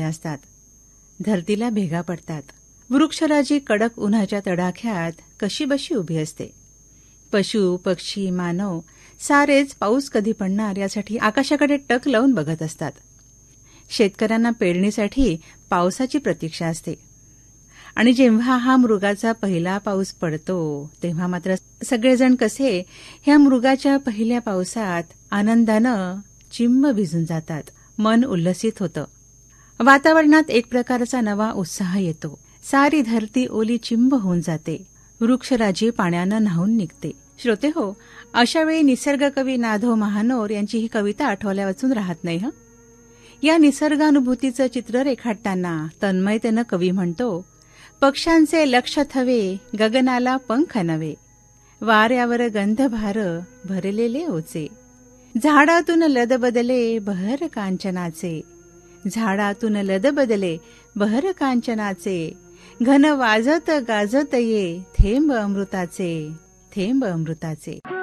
झालेल्या असतात. धरतीला भेगा पडतात. वृक्षराजी कडक उन्हाच्या तडाख्यात कशीबशी उभी असते. पशु, पक्षी, मानव सारेच पाऊस कधी पडणार यासाठी आकाशाकडे टक लावून बघत असतात. शेतकऱ्यांना पेरणीसाठी पावसाची प्रतीक्षा असते. आणि जेव्हा हा मृगाचा पहिला पाऊस पडतो तेव्हा मात्र सगळेजण कसे ह्या मृगाच्या पहिल्या पावसात आनंदानं चिंब भिजून जातात. मन उल्लसित होतं. वातावरणात एक प्रकारचा नवा उत्साह येतो. सारी धरती ओली चिंब होऊन जाते. वृक्षराजी पाण्यानं न्हाऊन निघते. श्रोते हो, अशावेळी निसर्गकवी ना.धो. महानोर यांची ही कविता आठवल्या वाचून राहत नाही. या निसर्गानुभूतीचं चित्र रेखाटताना तन्मयतेनं कवी म्हणतो, पक्ष्यांचे लक्ष थवे, गगनाला पंख नवे, वाऱ्यावर गंधभार भरलेले ओचे, झाडातून लद बदले बहर कांचनाचे, झाडातून लद बदले बहर कांचनाचे, घन वाजत गाजत ये थेंब अमृताचे, थेंब अमृताचे.